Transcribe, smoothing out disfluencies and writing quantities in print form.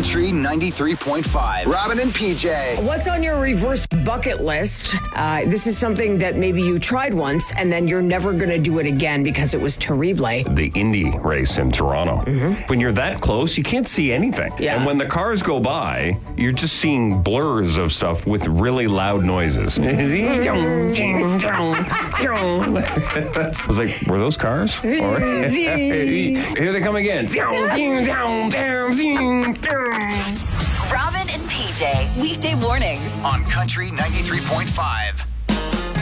Country 93.5. Robin and PJ. What's on your reverse bucket list? This is something that maybe you tried once and then you're never going to do it again because it was terrible. The Indy race in Toronto. When you're that close, you can't see anything. Yeah. And when the cars go by, you're just seeing blurs of stuff with really loud noises. I was like, were those cars? Or, here they come again. Robin and PJ, weekday mornings On Country 93.5.